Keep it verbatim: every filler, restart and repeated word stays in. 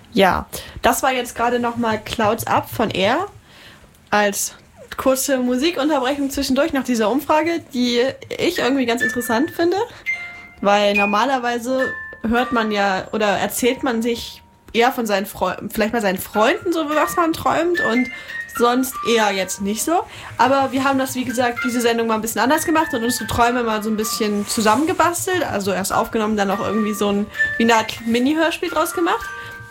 Ja, das war jetzt gerade nochmal Clouds Up von Air als kurze Musikunterbrechung zwischendurch nach dieser Umfrage, die ich irgendwie ganz interessant finde, weil normalerweise hört man ja oder erzählt man sich eher von seinen Freunden, vielleicht bei seinen Freunden so, was man träumt und sonst eher jetzt nicht so. Aber wir haben das, wie gesagt, diese Sendung mal ein bisschen anders gemacht und unsere Träume mal so ein bisschen zusammengebastelt, also erst aufgenommen, dann auch irgendwie so ein, wie eine Art Mini-Hörspiel draus gemacht.